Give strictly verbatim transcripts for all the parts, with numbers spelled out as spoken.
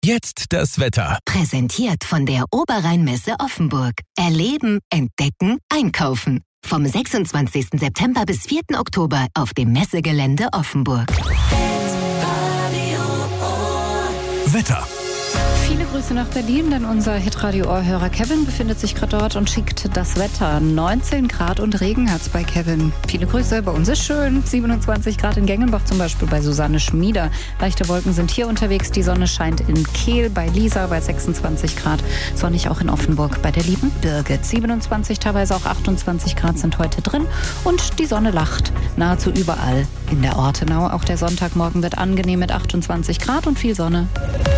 Jetzt das Wetter. Präsentiert von der Oberrheinmesse Offenburg. Erleben, entdecken, einkaufen. Vom sechsundzwanzigsten September bis vierten Oktober auf dem Messegelände Offenburg. Wetter. Viele Grüße nach Berlin, denn unser Hitradio-Ohrhörer Kevin befindet sich gerade dort und schickt das Wetter. neunzehn Grad und Regen hat's bei Kevin. Viele Grüße, bei uns ist schön. siebenundzwanzig Grad in Gengenbach zum Beispiel bei Susanne Schmieder. Leichte Wolken sind hier unterwegs. Die Sonne scheint in Kehl bei Lisa bei sechsundzwanzig Grad. Sonnig auch in Offenburg bei der lieben Birgit. siebenundzwanzig, teilweise auch achtundzwanzig Grad sind heute drin. Und die Sonne lacht nahezu überall in der Ortenau. Auch der Sonntagmorgen wird angenehm mit achtundzwanzig Grad und viel Sonne.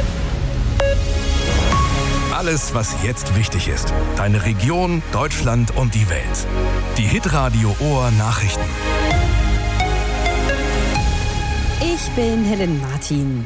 Alles, was jetzt wichtig ist. Deine Region, Deutschland und die Welt. Die Hitradio Ohr Nachrichten. Ich bin Helen Martin.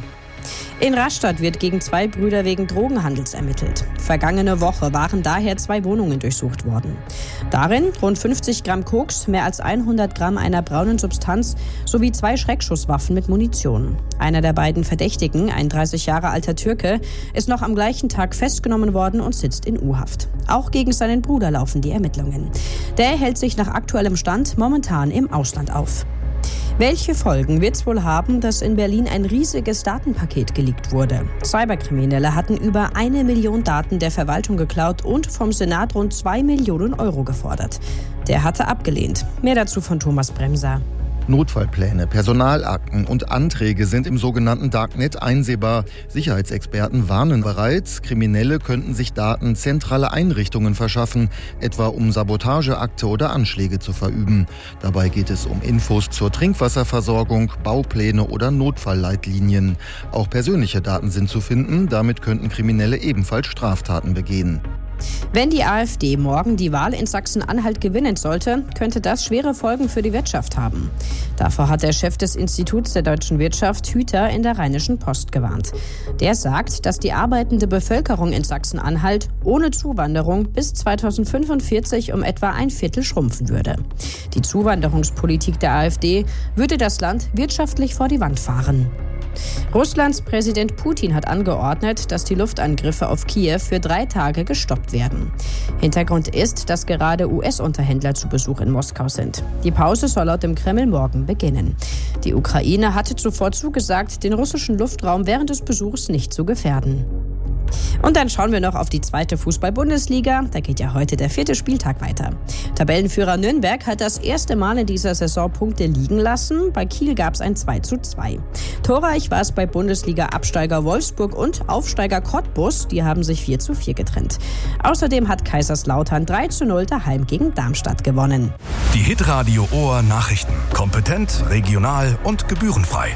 In Rastatt wird gegen zwei Brüder wegen Drogenhandels ermittelt. Vergangene Woche waren daher zwei Wohnungen durchsucht worden. Darin rund fünfzig Gramm Koks, mehr als hundert Gramm einer braunen Substanz sowie zwei Schreckschusswaffen mit Munition. Einer der beiden Verdächtigen, ein dreißig Jahre alter Türke, ist noch am gleichen Tag festgenommen worden und sitzt in U-Haft. Auch gegen seinen Bruder laufen die Ermittlungen. Der hält sich nach aktuellem Stand momentan im Ausland auf. Welche Folgen wird es wohl haben, dass in Berlin ein riesiges Datenpaket geleakt wurde? Cyberkriminelle hatten über eine Million Daten der Verwaltung geklaut und vom Senat rund zwei Millionen Euro gefordert. Der hatte abgelehnt. Mehr dazu von Thomas Bremser. Notfallpläne, Personalakten und Anträge sind im sogenannten Darknet einsehbar. Sicherheitsexperten warnen bereits, Kriminelle könnten sich Daten zentraler Einrichtungen verschaffen, etwa um Sabotageakte oder Anschläge zu verüben. Dabei geht es um Infos zur Trinkwasserversorgung, Baupläne oder Notfallleitlinien. Auch persönliche Daten sind zu finden, damit könnten Kriminelle ebenfalls Straftaten begehen. Wenn die AfD morgen die Wahl in Sachsen-Anhalt gewinnen sollte, könnte das schwere Folgen für die Wirtschaft haben. Davor hat der Chef des Instituts der deutschen Wirtschaft, Hüter, in der Rheinischen Post gewarnt. Der sagt, dass die arbeitende Bevölkerung in Sachsen-Anhalt ohne Zuwanderung bis zweitausendfünfundvierzig um etwa ein Viertel schrumpfen würde. Die Zuwanderungspolitik der AfD würde das Land wirtschaftlich vor die Wand fahren. Russlands Präsident Putin hat angeordnet, dass die Luftangriffe auf Kiew für drei Tage gestoppt werden. Hintergrund ist, dass gerade U S-Unterhändler zu Besuch in Moskau sind. Die Pause soll laut dem Kreml morgen beginnen. Die Ukraine hatte zuvor zugesagt, den russischen Luftraum während des Besuchs nicht zu gefährden. Und dann schauen wir noch auf die zweite Fußball-Bundesliga. Da geht ja heute der vierte Spieltag weiter. Tabellenführer Nürnberg hat das erste Mal in dieser Saison Punkte liegen lassen. Bei Kiel gab es ein zwei zu zwei. Torreich war es bei Bundesliga-Absteiger Wolfsburg und Aufsteiger Cottbus. Die haben sich vier zu vier getrennt. Außerdem hat Kaiserslautern drei zu null daheim gegen Darmstadt gewonnen. Die Hitradio Ohr Nachrichten. Kompetent, regional und gebührenfrei.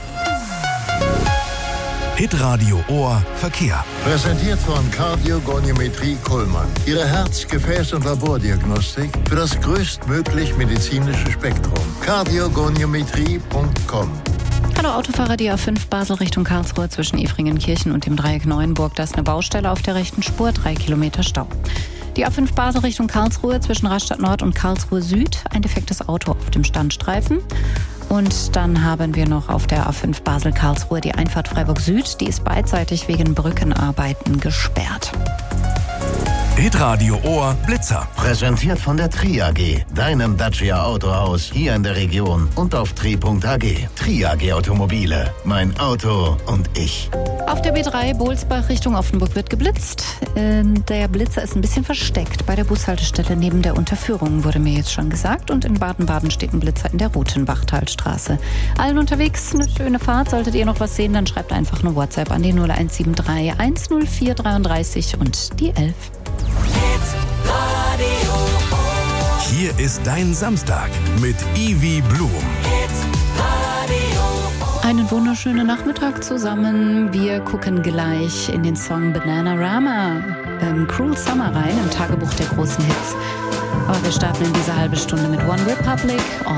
Hitradio Ohr Verkehr. Präsentiert von Kardiogoniometrie Kullmann. Ihre Herz-, Gefäß- und Labordiagnostik für das größtmöglich medizinische Spektrum. kardiogoniometrie punkt com. Hallo Autofahrer, die A fünf Basel Richtung Karlsruhe zwischen Efringenkirchen und dem Dreieck Neuenburg. Da ist eine Baustelle auf der rechten Spur, drei Kilometer Stau. Die A fünf Basel Richtung Karlsruhe zwischen Rastatt Nord und Karlsruhe Süd. Ein defektes Auto auf dem Standstreifen. Und dann haben wir noch auf der A fünf Basel-Karlsruhe die Einfahrt Freiburg Süd. Die ist beidseitig wegen Brückenarbeiten gesperrt. Hitradio Ohr Blitzer. Präsentiert von der Tri A G, deinem Dacia Autohaus hier in der Region und auf tri punkt a g. Tri A G Automobile, mein Auto und ich. Auf der B drei Bohlsbach Richtung Offenburg wird geblitzt. Der Blitzer ist ein bisschen versteckt bei der Bushaltestelle neben der Unterführung, wurde mir jetzt schon gesagt. Und in Baden-Baden steht ein Blitzer in der Rutenbachtalstraße. Allen unterwegs eine schöne Fahrt. Solltet ihr noch was sehen, dann schreibt einfach eine WhatsApp an die null eins sieben drei eins null vier dreiunddreißig und die elf. Hier ist dein Samstag mit Ivy Blum. Einen wunderschönen Nachmittag zusammen. Wir gucken gleich in den Song Bananarama, ähm, Cruel Summer rein, im Tagebuch der großen Hits. Aber wir starten in dieser halben Stunde mit One Republic.